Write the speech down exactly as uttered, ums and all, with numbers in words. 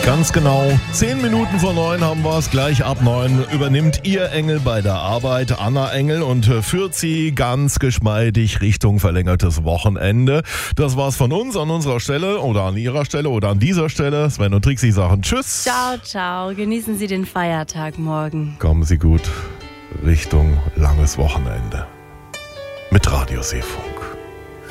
Ganz genau, zehn Minuten vor neun haben wir es. Gleich ab neun übernimmt ihr Engel bei der Arbeit, Anna Engel, und führt sie ganz geschmeidig Richtung verlängertes Wochenende. Das war's von uns an unserer Stelle oder an ihrer Stelle oder an dieser Stelle. Sven und Trixi sagen Tschüss. Ciao, ciao. Genießen Sie den Feiertag morgen. Kommen Sie gut Richtung langes Wochenende mit Radio Seefunk.